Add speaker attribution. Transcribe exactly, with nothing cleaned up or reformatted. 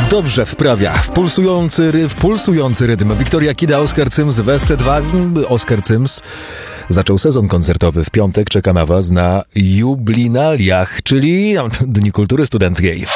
Speaker 1: dobrze wprawia. W pulsujący, ry- w pulsujący rytm. Wiktoria Kida, Oskar Cyms w S C dwa. Oskar Cyms zaczął sezon koncertowy w piątek. Czeka na Was na Jublinaliach, czyli Dni Kultury Studenckiej.